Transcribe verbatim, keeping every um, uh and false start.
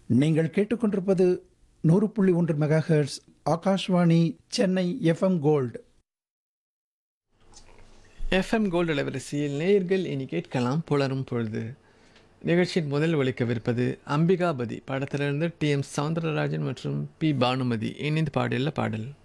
நீங்கள் கேட்டுக்கொண்டிருப்பது நூறு புள்ளி ஒன்று mega hertz Akashvani Chennai FM gold. FM gold அலைவரிசையில் நேயர்கள் இனி கேட்கலாம் புலரும் பொழுது. நிகழ்ச்சியின் முதல் ஒலிக்கவிருப்பது அம்பிகாபதி படத்திலிருந்து டி எம் சவுந்தரராஜன் மற்றும் பி பானுமதி இணைந்து பாடியுள்ள பாடல்.